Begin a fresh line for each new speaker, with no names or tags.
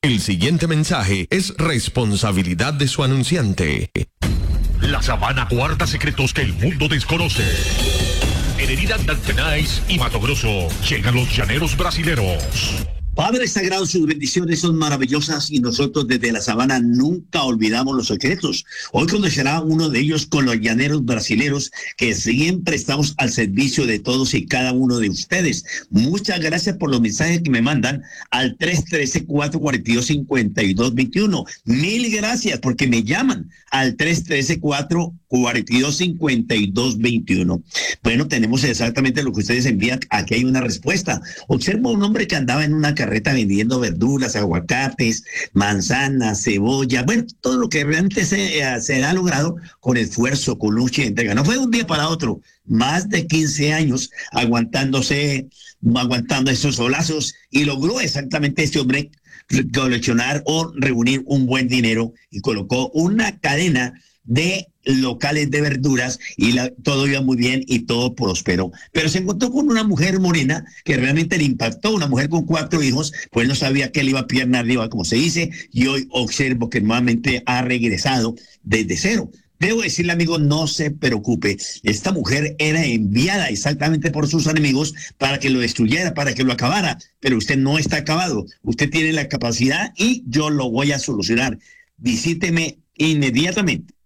El siguiente mensaje es responsabilidad de su anunciante.
La Sabana guarda secretos que el mundo desconoce. En Herida Dantenais y Mato Grosso llegan los llaneros brasileros.
Padre Sagrado, sus bendiciones son maravillosas y nosotros desde la Sabana nunca olvidamos los secretos. Hoy conocerá uno de ellos con los llaneros brasileros que siempre estamos al servicio de todos y cada uno de ustedes. Muchas gracias por los mensajes que me mandan al 313-442-5221. Mil gracias porque me llaman al 313-442-5221. Bueno, tenemos exactamente lo que ustedes envían. Aquí hay una respuesta. Observo a un hombre que andaba en una carreta vendiendo verduras, aguacates, manzanas, cebolla, bueno, todo lo que realmente se ha logrado con esfuerzo, con lucha y entrega. No fue de un día para otro, más de 15 años aguantando esos solazos y logró exactamente este hombre coleccionar o reunir un buen dinero y colocó una cadena de locales de verduras y todo iba muy bien y todo prosperó. Pero se encontró con una mujer morena que realmente le impactó, una mujer con 4 hijos, pues no sabía que él iba pierna arriba, como se dice, y hoy observo que nuevamente ha regresado desde cero. Debo decirle, amigo, no se preocupe. Esta mujer era enviada exactamente por sus enemigos para que lo destruyera, para que lo acabara, pero usted no está acabado. Usted tiene la capacidad y yo lo voy a solucionar. Visíteme inmediatamente